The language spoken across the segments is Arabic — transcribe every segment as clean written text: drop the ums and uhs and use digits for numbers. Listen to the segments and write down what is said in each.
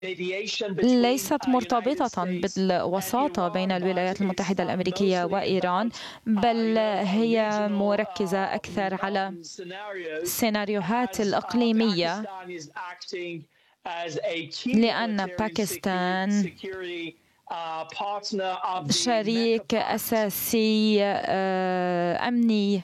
ليست مرتبطة بالوساطة بين الولايات المتحدة الأمريكية وإيران، بل هي مركزة أكثر على السيناريوهات الإقليمية، لأن باكستان شريك أساسي أمني.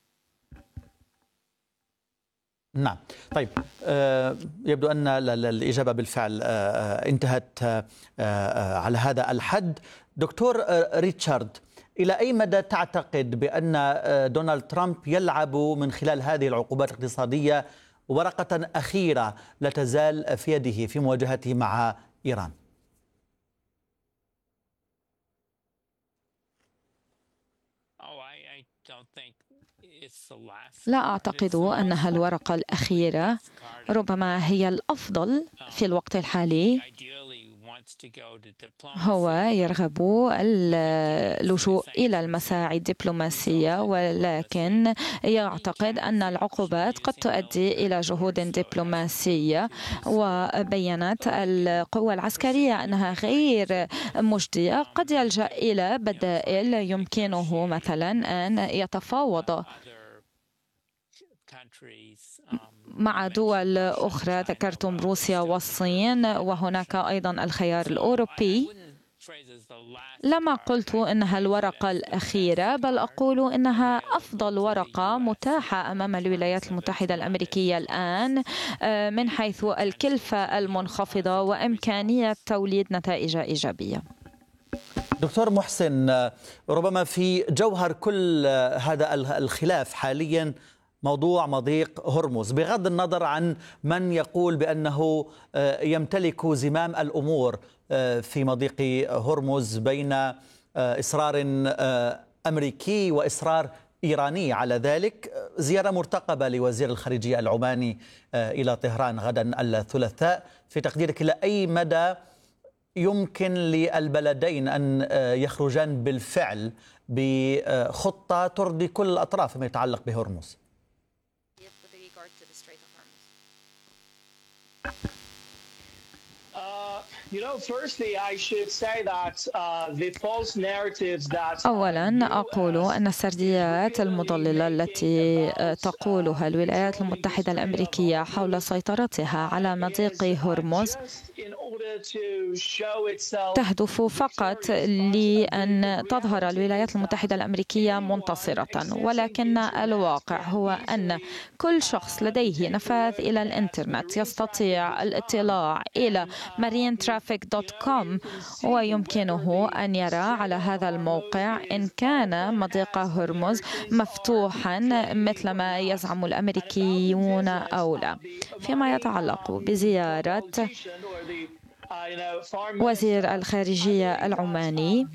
نعم، طيب، يبدو أن الإجابة بالفعل انتهت على هذا الحد. دكتور ريتشارد، إلى أي مدى تعتقد بأن دونالد ترامب يلعب من خلال هذه العقوبات الاقتصادية ورقة أخيرة لا تزال في يده في مواجهته مع إيران؟ لا أعتقد أنها الورقة الأخيرة، ربما هي الأفضل في الوقت الحالي. هو يرغب اللجوء إلى المساعي الدبلوماسية، ولكن يعتقد أن العقوبات قد تؤدي إلى جهود دبلوماسية، وبيّنت القوى العسكرية أنها غير مجدية. قد يلجأ إلى بدائل، يمكنه مثلا أن يتفاوض مع دول أخرى، ذكرتم روسيا والصين، وهناك أيضا الخيار الأوروبي. لما قلت إنها الورقة الأخيرة، بل أقول إنها أفضل ورقة متاحة أمام الولايات المتحدة الأمريكية الآن، من حيث الكلفة المنخفضة وإمكانية توليد نتائج إيجابية. دكتور محسن، ربما في جوهر كل هذا الخلاف حاليا موضوع مضيق هرمز، بغض النظر عن من يقول بأنه يمتلك زمام الأمور في مضيق هرمز بين إصرار أمريكي وإصرار إيراني على ذلك. زيارة مرتقبة لوزير الخارجية العماني إلى طهران غدا الثلاثاء، في تقديرك إلى أي مدى يمكن للبلدين أن يخرجان بالفعل بخطة ترضي كل الأطراف فيما يتعلق بهرمز؟ أولا أقول أن السرديات المضللة التي تقولها الولايات المتحدة الأمريكية حول سيطرتها على مضيق هرمز تهدف فقط لأن تظهر الولايات المتحدة الأمريكية منتصرة، ولكن الواقع هو أن كل شخص لديه نفاذ إلى الإنترنت يستطيع الاطلاع إلى marinetraffic.com، ويمكنه أن يرى على هذا الموقع إن كان مضيق هرمز مفتوحا مثل ما يزعم الأمريكيون أو لا. فيما يتعلق بزيارة وزير الخارجية العماني،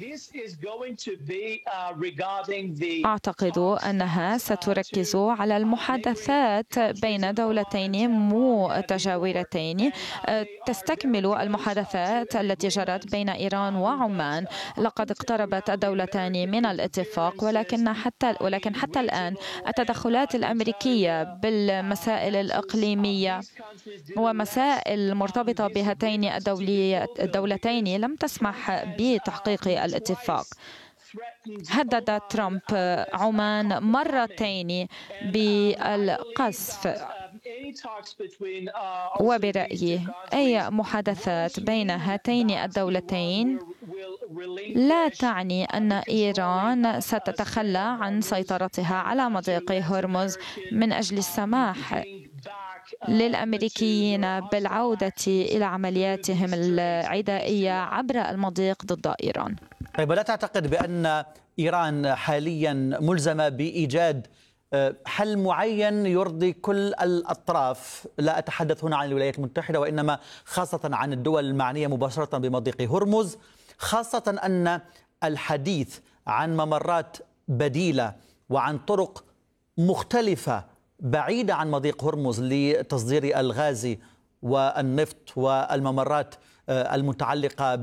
أعتقد أنها ستركز على المحادثات بين دولتين متجاورتين تستكمل المحادثات التي جرت بين إيران وعمان. لقد اقتربت الدولتان من الاتفاق، ولكن حتى الآن التدخلات الأمريكية بالمسائل الإقليمية ومسائل مرتبطة بهاتين الدولتين لم تسمح بتحقيق الاتفاق. هدد ترامب عمان مرتين بالقذف، وبرأيي أي محادثات بين هاتين الدولتين لا تعني أن إيران ستتخلى عن سيطرتها على مضيق هرمز من أجل السماح للأمريكيين بالعودة إلى عملياتهم العدائية عبر المضيق ضد إيران. طيب، لا تعتقد بأن إيران حاليا ملزمة بإيجاد حل معين يرضي كل الأطراف؟ لا أتحدث هنا عن الولايات المتحدة، وإنما خاصة عن الدول المعنية مباشرة بمضيق هرمز، خاصة أن الحديث عن ممرات بديلة وعن طرق مختلفة بعيدة عن مضيق هرمز لتصدير الغاز والنفط والممرات المتعلقة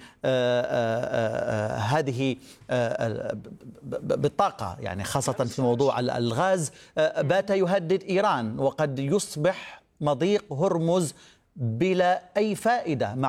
بهذه بالطاقة، يعني خاصة في موضوع الغاز، بات يهدد إيران، وقد يصبح مضيق هرمز بلا أي فائدة مع